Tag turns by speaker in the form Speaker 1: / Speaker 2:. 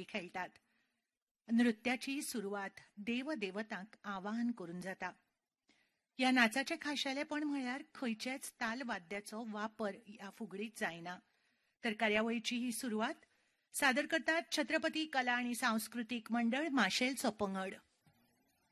Speaker 1: खेळटात. नृत्याची सुरवात देवदेवतांक आवाहन करून जाता. ह्या नाचाचें खाशेलेपण म्हळ्यार खंयचेच तालवाद्याचो वापर ह्या फुगडीत जायना. तर कार्यावळीची ही सुरवात सादर करतात छत्रपती कला आणि सांस्कृतिक मंडळ माशेलचो पंगड.